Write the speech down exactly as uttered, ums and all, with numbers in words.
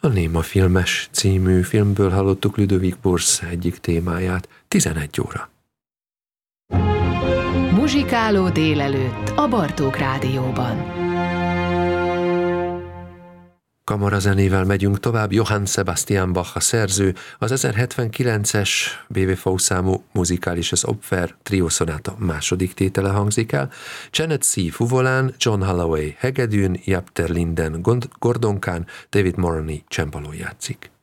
A Néma filmes című filmből hallottuk Ludovic Bource egyik témáját. tizenegy óra. Muzsikáló délelőtt a Bartók Rádióban. Kamarazenével megyünk tovább. Johann Sebastian Bach a szerző, az ezerhetvenkilences bé vé vé számú Musikalisches Opfer triószonáta második tétele hangzik el. Janet C. fuvolán, John Holloway hegedűn, Jaap ter Linden gordonkán, David Moroney csembalón játszik.